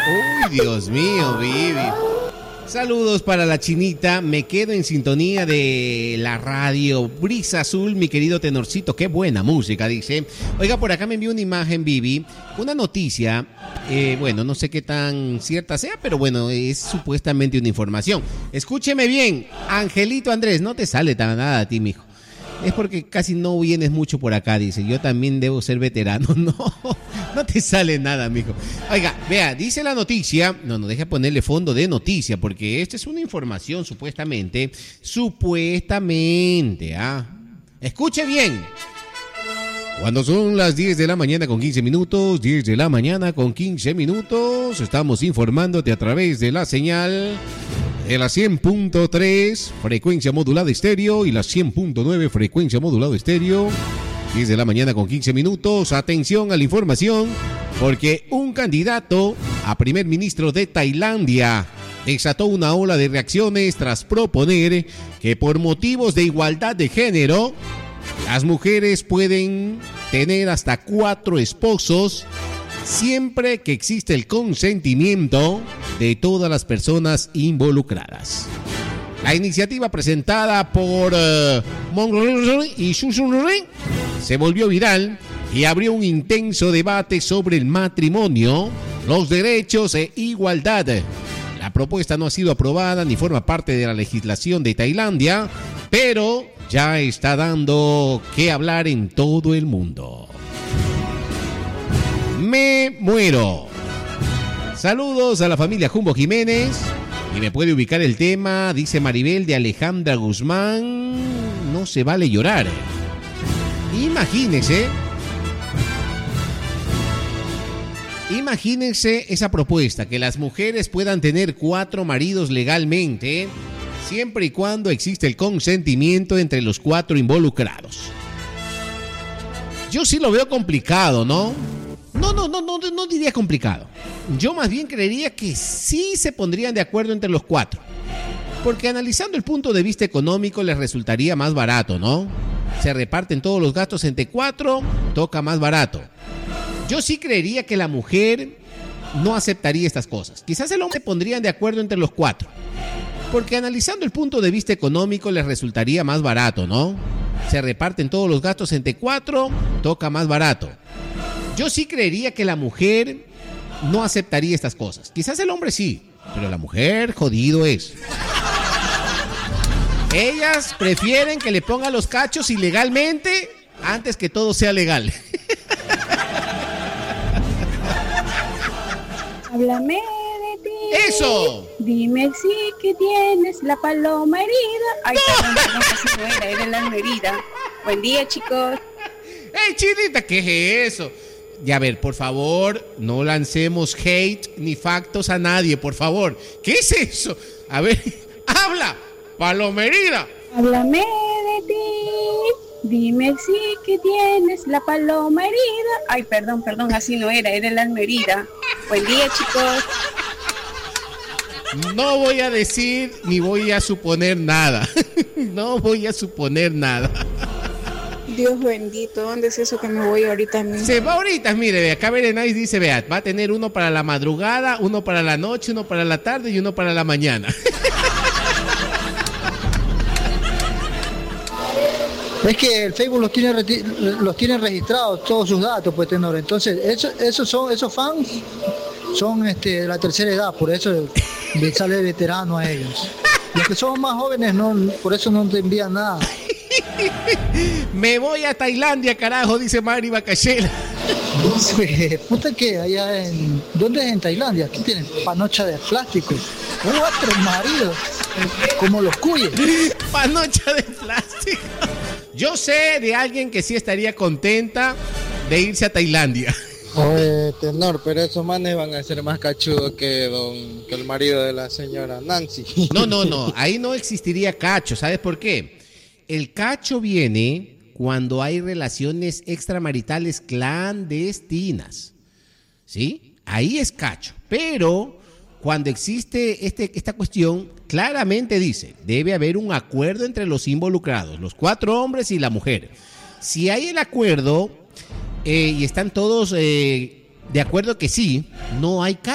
Uy, Dios mío, Vivi. Saludos para la chinita, me quedo en sintonía de la radio Brisa Azul, mi querido tenorcito, qué buena música, dice. Oiga, por acá me envió una imagen, Vivi, una noticia, bueno, no sé qué tan cierta sea, pero bueno, es supuestamente una información. Escúcheme bien, Angelito Andrés, no te sale nada a ti, mijo. Es porque casi no vienes mucho por acá, dice. Yo también debo ser veterano. No te sale nada, mijo. Oiga, vea, dice la noticia. No, deja ponerle fondo de noticia, porque esta es una información supuestamente. Escuche bien. Cuando son las 10 de la mañana con 15 minutos, 10 de la mañana con 15 minutos, estamos informándote a través de la señal de la 100.3 frecuencia modulada estéreo y la 100.9 frecuencia modulada estéreo. 10 de la mañana con 15 minutos. Atención a la información, porque un candidato a primer ministro de Tailandia desató una ola de reacciones tras proponer que por motivos de igualdad de género, las mujeres pueden tener hasta 4 esposos siempre que existe el consentimiento de todas las personas involucradas. La iniciativa presentada por y Susunri se volvió viral y abrió un intenso debate sobre el matrimonio, los derechos e igualdad. La propuesta no ha sido aprobada ni forma parte de la legislación de Tailandia, pero ya está dando que hablar en todo el mundo. Me muero. Saludos a la familia Jumbo Jiménez. Y me puede ubicar el tema, dice Maribel, de Alejandra Guzmán. No se vale llorar. Imagínense esa propuesta, que las mujeres puedan tener 4 maridos legalmente, siempre y cuando existe el consentimiento entre los 4 involucrados. Yo sí lo veo complicado, ¿no? No diría complicado. Yo más bien creería que sí se pondrían de acuerdo entre los 4. Porque analizando el punto de vista económico les resultaría más barato, ¿no? Se reparten todos los gastos entre 4, toca más barato. Yo sí creería que la mujer no aceptaría estas cosas. Quizás el hombre se pondrían de acuerdo entre los 4. Porque analizando el punto de vista económico les resultaría más barato, ¿no? Se reparten todos los gastos entre 4, toca más barato. Yo sí creería que la mujer no aceptaría estas cosas. Quizás el hombre sí, pero la mujer jodido es. Ellas prefieren que le pongan los cachos ilegalmente antes que todo sea legal. Háblame de ti. ¡Eso! Dime si que tienes la paloma herida. Ay, perdón, así no era la alma herida. Buen día, chicos. ¡Ey, chinita! ¿Qué es eso? Y a ver, por favor, no lancemos hate ni factos a nadie, por favor. ¿Qué es eso? A ver, habla, palomerida. Háblame de ti. Dime si que tienes la paloma herida. Ay, perdón, así no era el alma herida. Buen día, chicos. No voy a decir ni voy a suponer nada. No voy a suponer nada. Dios bendito, ¿dónde es eso que me voy ahorita mismo? Se va ahorita, mire, acá Berenice dice, vea, va a tener uno para la madrugada, uno para la noche, uno para la tarde y uno para la mañana. Es que el Facebook los tiene registrados todos sus datos, pues, tenor. Entonces, esos fans son de la tercera edad, por eso les sale veterano a ellos. Los que son más jóvenes, no, por eso no te envían nada. Me voy a Tailandia, carajo, dice Mari Bacachela. Puta que allá ¿dónde es en Tailandia? Aquí tienen panocha de plástico. 4 maridos, como los cuyes. Panocha de plástico. Yo sé de alguien que sí estaría contenta de irse a Tailandia. Oye, tenor, pero esos manes van a ser más cachudos que el marido de la señora Nancy. No, ahí no existiría cacho, ¿sabes por qué? El cacho viene cuando hay relaciones extramaritales clandestinas, ¿sí? Ahí es cacho, pero cuando existe esta cuestión, claramente dice, debe haber un acuerdo entre los involucrados, los 4 hombres y la mujer. Si hay el acuerdo y están todos de acuerdo que sí, no hay cacho.